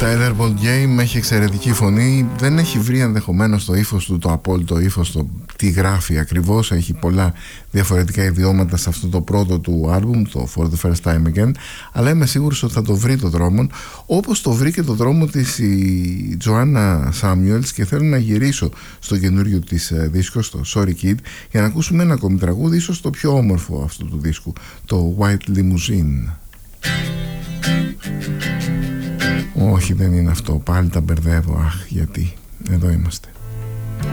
Etherbolt Game έχει εξαιρετική φωνή. Δεν έχει βρει ενδεχομένως το ύφος του, το απόλυτο ύφος, το τι γράφει ακριβώς. Έχει πολλά διαφορετικά ιδιώματα σε αυτό το πρώτο του άλμπουμ, το For the First Time Again. Αλλά είμαι σίγουρος ότι θα το βρει το δρόμο, όπως το βρήκε το δρόμο της η Joanna Samuels. Και θέλω να γυρίσω στο καινούριο της δίσκο, στο Sorry Kid, για να ακούσουμε ένα ακόμη τραγούδι, ίσως το πιο όμορφο αυτού του δίσκου, το White Limousine. Όχι, δεν είναι αυτό. Πάλι τα μπερδεύω. Αχ, γιατί. Εδώ είμαστε.